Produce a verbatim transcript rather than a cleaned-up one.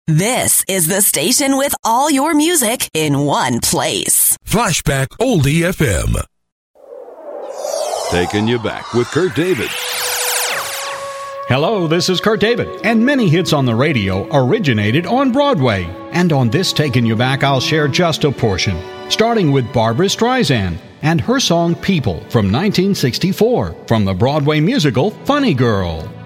This is the station with all your music in one place. Flashback Oldie F M. Taking you back with Kurt David. Hello, this is Kurt David, and many hits on the radio originated on Broadway. And on this Taking You Back, I'll share just a portion, starting with Barbra Streisand and her song People from nineteen sixty-four from the Broadway musical Funny Girl.